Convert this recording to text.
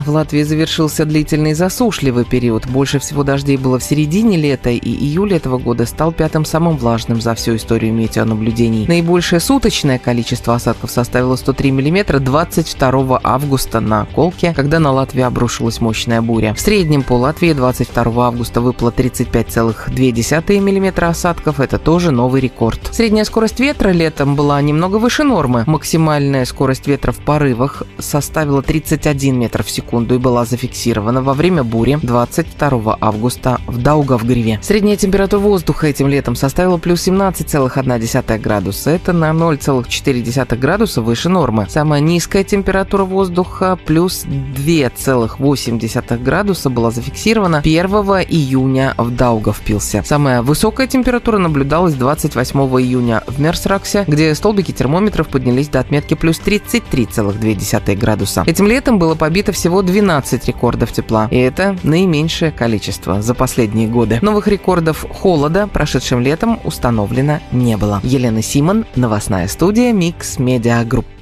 В Латвии завершился длительный засушливый период. Больше всего дождей было в середине лета, и июль этого года стал пятым самым влажным за всю историю метеонаблюдений. Наибольшее суточное количество осадков составило 103 мм 22 августа на Колке, когда на Латвию обрушилась мощная буря. В среднем по Латвии 22 августа выпало 35,2 мм осадков. Это тоже новый рекорд. Средняя скорость ветра летом была немного выше нормы. Максимальная скорость ветра в порывах составила 31 метр в секунду и была зафиксирована во время бури 22 августа в Даугавгриве. Средняя температура воздуха этим летом составила плюс 17,1 градуса. Это на 0,4 градуса выше нормы. Самая низкая температура воздуха плюс 2,8 градуса была зафиксирована 1 июня в Даугавпилсе. Самая высокая температура наблюдалась 28 июня в Мерсраксе, где столбики термометров поднялись до отметки плюс 33,2 градуса. Этим летом было побито всего 12 рекордов тепла, и это наименьшее количество за последние годы. Новых рекордов холода прошедшим летом установлено не было. Елена Симон, новостная студия Mix Media Group.